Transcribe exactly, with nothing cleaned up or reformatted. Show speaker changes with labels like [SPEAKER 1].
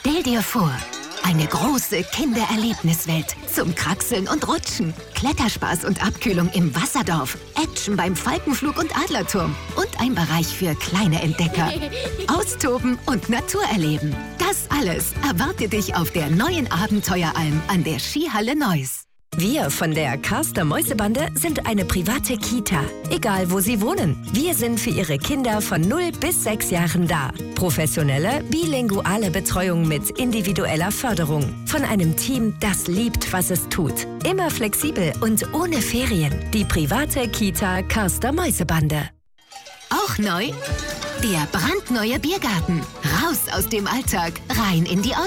[SPEAKER 1] Stell dir vor, eine große Kindererlebniswelt zum Kraxeln und Rutschen, Kletterspaß und Abkühlung im Wasserdorf, Action beim Falkenflug und Adlerturm und ein Bereich für kleine Entdecker. Austoben und Natur erleben. Das alles erwartet dich auf der neuen Abenteueralm an der Skihalle Neuss.
[SPEAKER 2] Wir von der Carster Mäusebande sind eine private Kita. Egal, wo Sie wohnen. Wir sind für Ihre Kinder von null bis sechs Jahren da. Professionelle, bilinguale Betreuung mit individueller Förderung. Von einem Team, das liebt, was es tut. Immer flexibel und ohne Ferien. Die private Kita Carster Mäusebande.
[SPEAKER 1] Auch neu? Der brandneue Biergarten. Raus aus dem Alltag, rein in die